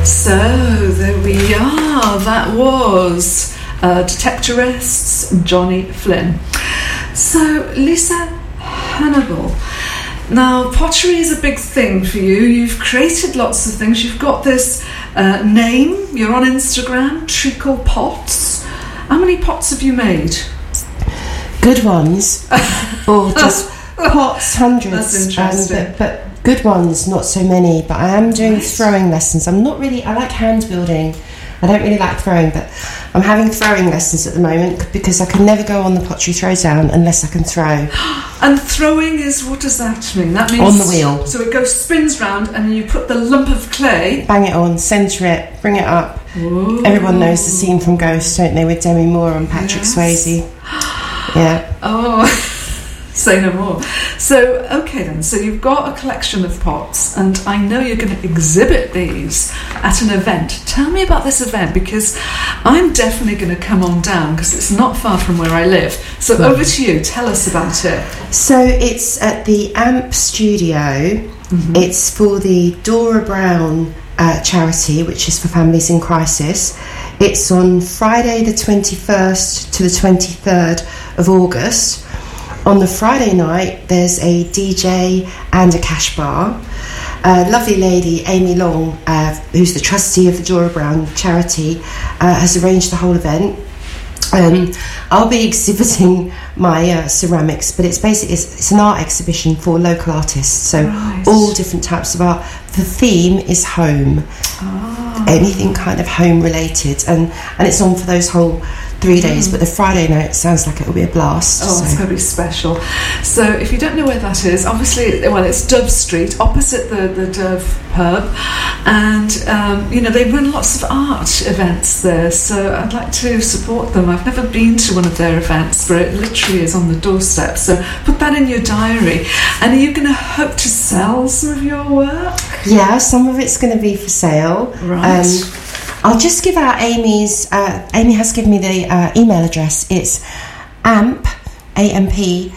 So there we are. That was Detectorists, Johnny Flynn. So Lisa Hannibal. Now, pottery is a big thing for you. You've created lots of things. You've got this name. You're on Instagram, Treacle Pots. How many pots have you made? Good ones, or just pots, hundreds. That's interesting. But good ones, not so many. But I am doing throwing lessons. I like hand building. I don't really like throwing, but I'm having throwing lessons at the moment because I can never go on the pottery throwdown unless I can throw. And throwing is, what does that mean? That means on the wheel. So it spins round, and you put the lump of clay, bang it on, centre it, bring it up. Ooh. Everyone knows the scene from Ghost, don't they, with Demi Moore and Patrick Swayze. Yeah. Oh, say no more. So, okay then, so you've got a collection of pots, and I know you're going to exhibit these at an event. Tell me about this event, because I'm definitely going to come on down, because it's not far from where I live. So over to you, tell us about it. So it's at the AMP studio. Mm-hmm. It's for the Dora Brown charity, which is for families in crisis. It's on Friday the 21st to the 23rd of August. On the Friday night, there's a DJ and a cash bar. A lovely lady, Amy Long, who's the trustee of the Dora Brown charity, has arranged the whole event. I'll be exhibiting my ceramics, but it's an art exhibition for local artists, so all different types of art. The theme is home, anything kind of home related, and it's on for those whole 3 days, but the Friday night sounds like it'll be a blast. Oh, it's going to be special. So if you don't know where that is, obviously, it's Dove Street, opposite the Dove pub, and they run lots of art events there, so I'd like to support them. I've never been to one of their events, but it literally is on the doorstep, so put that in your diary. And are you going to hope to sell some of your work? Yeah, some of it's going to be for sale. Right. I'll just give out Amy's. Amy has given me the email address. It's AMP, A-M-P,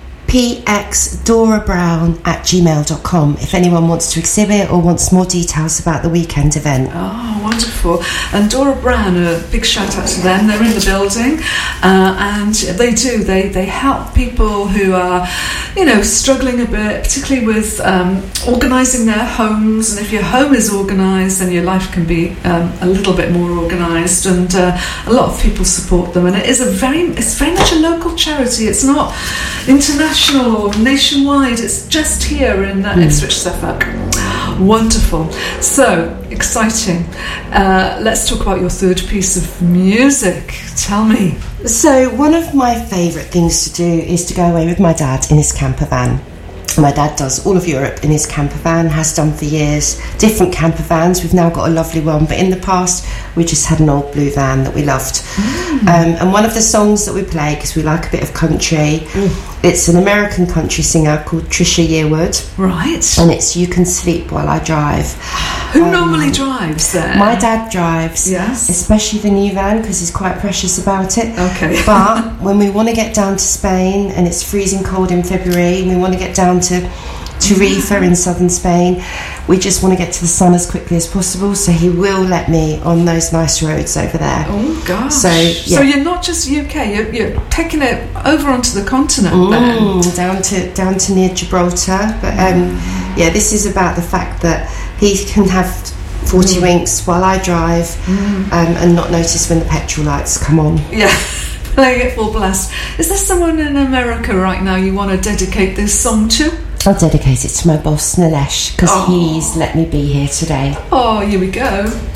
pxdorabrown@gmail.com if anyone wants to exhibit or wants more details about the weekend event. Oh, wonderful. And Dora Brown, a big shout out to them. They're in the building, and they help people who are struggling a bit, particularly with organising their homes. And if your home is organised, then your life can be a little bit more organised, and a lot of people support them. And it's very much a local charity. It's not international or nationwide, it's just here in Ipswich, Suffolk. Wonderful. So exciting. Let's talk about your third piece of music. Tell me. So one of my favourite things to do is to go away with my dad in his camper van. My dad does all of Europe in his camper van, has done for years. Different camper vans. We've now got a lovely one, but in the past we just had an old blue van that we loved. And one of the songs that we play, because we like a bit of country, it's an American country singer called Trisha Yearwood. Right. And it's You Can Sleep While I Drive. Who normally drives there? My dad drives. Yes. Especially the new van, because he's quite precious about it. Okay. But when we want to get down to Spain, and it's freezing cold in February, and we want to get down to Tarifa in southern Spain, we just want to get to the sun as quickly as possible, so he will let me on those nice roads over there. Oh gosh. So you're not just UK, you're taking it over onto the continent then. Down to near Gibraltar. But this is about the fact that he can have 40 winks while I drive and not notice when the petrol lights come on. Yeah. Playing it full blast. Is there someone in America right now you want to dedicate this song to? I'll dedicate it to my boss, Nilesh, because he's let me be here today. Oh, here we go.